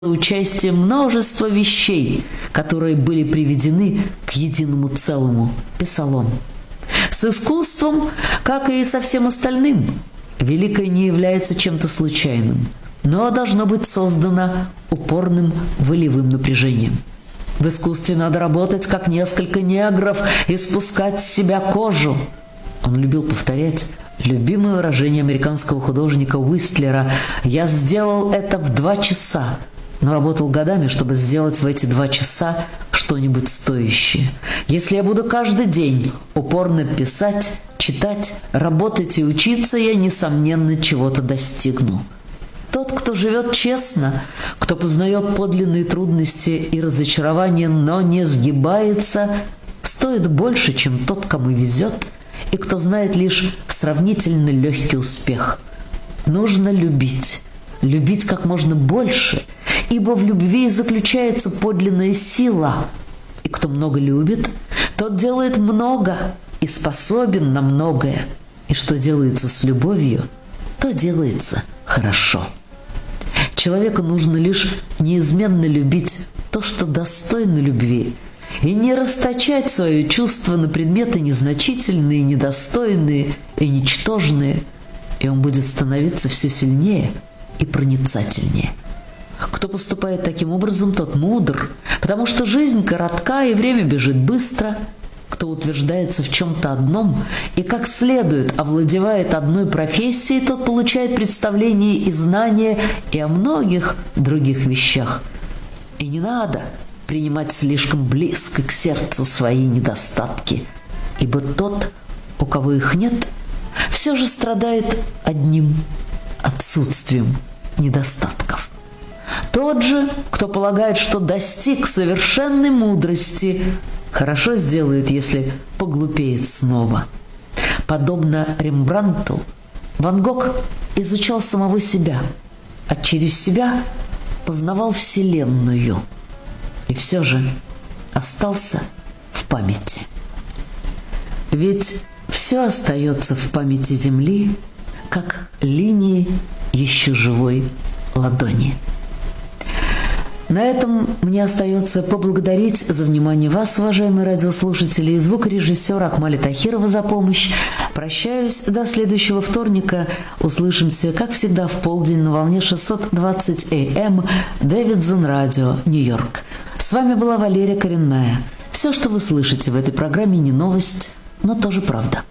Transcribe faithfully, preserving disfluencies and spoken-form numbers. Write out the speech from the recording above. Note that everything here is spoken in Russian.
участием множества вещей, которые были приведены к единому целому, писал он. С искусством, как и со всем остальным, великое не является чем-то случайным, но должно быть создано упорным волевым напряжением. В искусстве надо работать, как несколько негров, и спускать с себя кожу. Он любил повторять любимое выражение американского художника Уистлера: «Я сделал это в два часа», но работал годами, чтобы сделать в эти два часа что-нибудь стоящее. Если я буду каждый день упорно писать, читать, работать и учиться, я, несомненно, чего-то достигну. Тот, кто живет честно, кто познает подлинные трудности и разочарования, но не сгибается, стоит больше, чем тот, кому везет, и кто знает лишь сравнительно легкий успех. Нужно любить, любить как можно больше, ибо в любви заключается подлинная сила. И кто много любит, тот делает много и способен на многое. И что делается с любовью, то делается хорошо. Человеку нужно лишь неизменно любить то, что достойно любви, и не расточать свое чувство на предметы незначительные, недостойные и ничтожные, и он будет становиться все сильнее и проницательнее. Кто поступает таким образом, тот мудр, потому что жизнь коротка и время бежит быстро. Кто утверждается в чем-то одном и как следует овладевает одной профессией, тот получает представление и знания и о многих других вещах. И не надо принимать слишком близко к сердцу свои недостатки, ибо тот, у кого их нет, все же страдает одним отсутствием недостатков. Тот же, кто полагает, что достиг совершенной мудрости, хорошо сделает, если поглупеет снова. Подобно Рембрандту, Ван Гог изучал самого себя, а через себя познавал Вселенную, и все же остался в памяти. Ведь все остается в памяти Земли, как линии еще живой ладони. На этом мне остается поблагодарить за внимание вас, уважаемые радиослушатели, и звукорежиссера Акмали Тахирова за помощь. Прощаюсь до следующего вторника. Услышимся, как всегда, в полдень на волне шестьсот двадцать эй эм Дэвидсон Радио, Нью-Йорк. С вами была Валерия Коренная. Все, что вы слышите в этой программе, не новость, но тоже правда.